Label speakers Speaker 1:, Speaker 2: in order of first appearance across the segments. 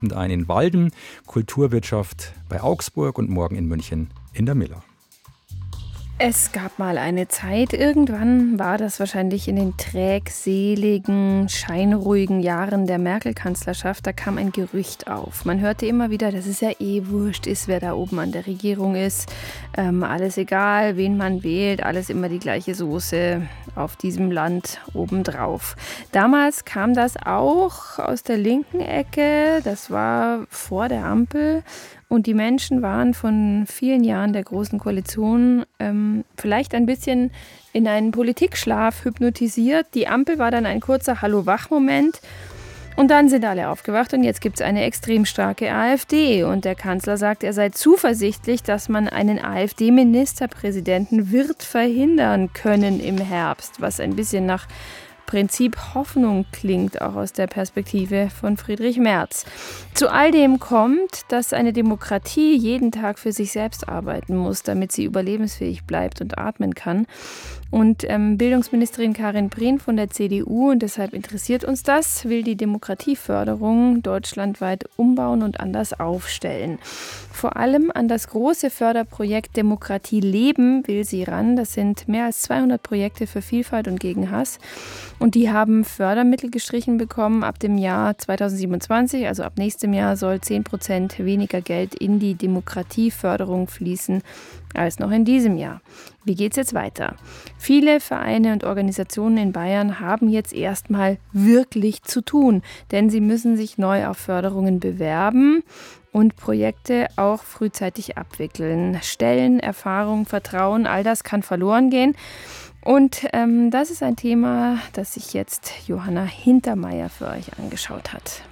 Speaker 1: Und ein in Walden, Kulturwirtschaft bei Augsburg und morgen in München in der Miller.
Speaker 2: Es gab mal eine Zeit, irgendwann war das wahrscheinlich in den trägseligen, scheinruhigen Jahren der Merkel-Kanzlerschaft, da kam ein Gerücht auf. Man hörte immer wieder, dass es ja eh wurscht ist, wer da oben an der Regierung ist. Alles egal, wen man wählt, alles immer die gleiche Soße auf diesem Land obendrauf. Damals kam das auch aus der linken Ecke, das war vor der Ampel. Und die Menschen waren von vielen Jahren der Großen Koalition vielleicht ein bisschen in einen Politikschlaf hypnotisiert. Die Ampel war dann ein kurzer Hallo-Wach-Moment. Und dann sind alle aufgewacht und jetzt gibt es eine extrem starke AfD. Und der Kanzler sagt, er sei zuversichtlich, dass man einen AfD-Ministerpräsidenten wird verhindern können im Herbst. Was ein bisschen nach Prinzip Hoffnung klingt, auch aus der Perspektive von Friedrich Merz. Zu all dem kommt, dass eine Demokratie jeden Tag für sich selbst arbeiten muss, damit sie überlebensfähig bleibt und atmen kann. Und Bildungsministerin Karin Prien von der CDU, und deshalb interessiert uns das, will die Demokratieförderung deutschlandweit umbauen und anders aufstellen. Vor allem an das große Förderprojekt Demokratie leben will sie ran. Das sind mehr als 200 Projekte für Vielfalt und gegen Hass. Und die haben Fördermittel gestrichen bekommen ab dem Jahr 2027. Also ab nächstem Jahr soll 10% weniger Geld in die Demokratieförderung fließen als noch in diesem Jahr. Wie geht's jetzt weiter? Viele Vereine und Organisationen in Bayern haben jetzt erstmal wirklich zu tun, denn sie müssen sich neu auf Förderungen bewerben und Projekte auch frühzeitig abwickeln. Stellen, Erfahrung, Vertrauen, all das kann verloren gehen. Und das ist ein Thema, das sich jetzt Johanna Hintermeier für euch angeschaut hat.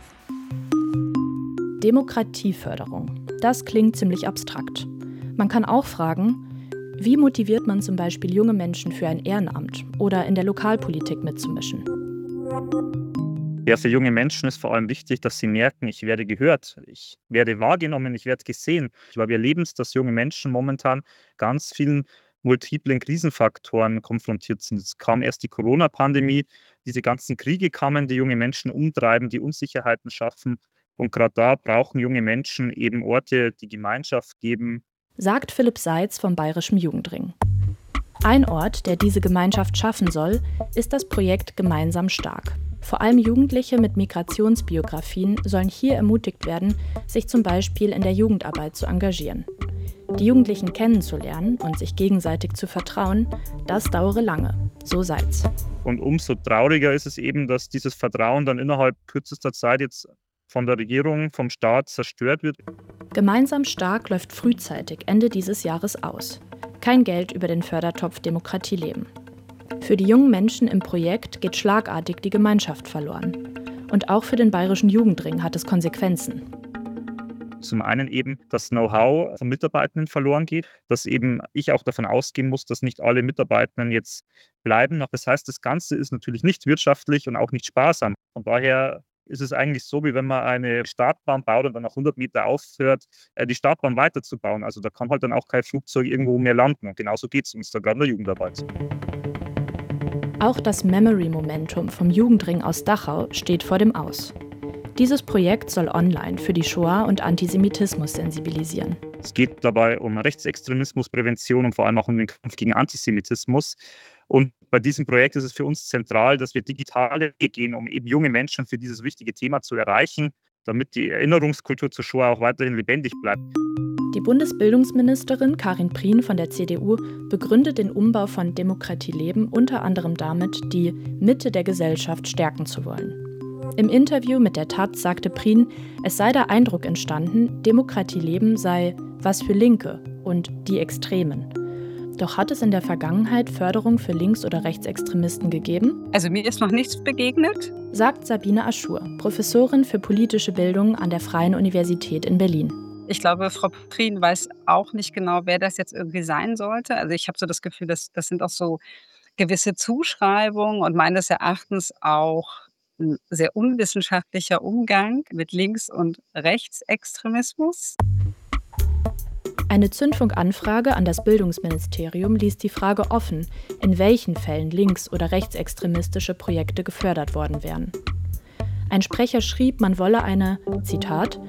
Speaker 3: Demokratieförderung. Das klingt ziemlich abstrakt. Man kann auch fragen, wie motiviert man zum Beispiel junge Menschen für ein Ehrenamt oder in der Lokalpolitik mitzumischen?
Speaker 4: Ja, für junge Menschen ist vor allem wichtig, dass sie merken, ich werde gehört, ich werde wahrgenommen, ich werde gesehen. Weil wir erleben es, dass junge Menschen momentan ganz vielen multiplen Krisenfaktoren konfrontiert sind. Es kam erst die Corona-Pandemie, diese ganzen Kriege kamen, die junge Menschen umtreiben, die Unsicherheiten schaffen. Und gerade da brauchen junge Menschen eben Orte, die Gemeinschaft geben.
Speaker 3: Sagt Philipp Seitz vom Bayerischen Jugendring. Ein Ort, der diese Gemeinschaft schaffen soll, ist das Projekt Gemeinsam stark. Vor allem Jugendliche mit Migrationsbiografien sollen hier ermutigt werden, sich zum Beispiel in der Jugendarbeit zu engagieren. Die Jugendlichen kennenzulernen und sich gegenseitig zu vertrauen, das dauere lange, so Seitz.
Speaker 4: Und umso trauriger ist es eben, dass dieses Vertrauen dann innerhalb kürzester Zeit jetzt von der Regierung, vom Staat zerstört wird.
Speaker 3: Gemeinsam stark läuft frühzeitig Ende dieses Jahres aus. Kein Geld über den Fördertopf Demokratie leben. Für die jungen Menschen im Projekt geht schlagartig die Gemeinschaft verloren. Und auch für den Bayerischen Jugendring hat es Konsequenzen.
Speaker 4: Zum einen eben das Know-how von Mitarbeitenden verloren geht, dass eben ich auch davon ausgehen muss, dass nicht alle Mitarbeitenden jetzt bleiben. Das heißt, das Ganze ist natürlich nicht wirtschaftlich und auch nicht sparsam. Von daher ist es eigentlich so, wie wenn man eine Startbahn baut und dann nach 100 Meter aufhört, die Startbahn weiterzubauen. Also da kann halt dann auch kein Flugzeug irgendwo mehr landen. Und genauso geht es uns da gerade in der Jugendarbeit.
Speaker 3: Auch das Memory-Momentum vom Jugendring aus Dachau steht vor dem Aus. Dieses Projekt soll online für die Shoah und Antisemitismus sensibilisieren.
Speaker 4: Es geht dabei um Rechtsextremismusprävention und vor allem auch um den Kampf gegen Antisemitismus. Und bei diesem Projekt ist es für uns zentral, dass wir digitale Wege gehen, um eben junge Menschen für dieses wichtige Thema zu erreichen, damit die Erinnerungskultur zur Shoah auch weiterhin lebendig bleibt.
Speaker 3: Die Bundesbildungsministerin Karin Prien von der CDU begründet den Umbau von Demokratie leben unter anderem damit, die Mitte der Gesellschaft stärken zu wollen. Im Interview mit der taz sagte Prien, es sei der Eindruck entstanden, Demokratie leben sei was für Linke und die Extremen. Doch hat es in der Vergangenheit Förderung für Links- oder Rechtsextremisten gegeben?
Speaker 5: Also mir ist noch nichts begegnet,
Speaker 3: sagt Sabine Aschur, Professorin für politische Bildung an der Freien Universität in Berlin.
Speaker 5: Ich glaube, Frau Prien weiß auch nicht genau, wer das jetzt irgendwie sein sollte. Also ich habe so das Gefühl, das sind auch so gewisse Zuschreibungen und meines Erachtens auch ein sehr unwissenschaftlicher Umgang mit Links- und Rechtsextremismus.
Speaker 3: Eine Zündfunkanfrage an das Bildungsministerium ließ die Frage offen, in welchen Fällen links- oder rechtsextremistische Projekte gefördert worden wären. Ein Sprecher schrieb, man wolle eine, Zitat,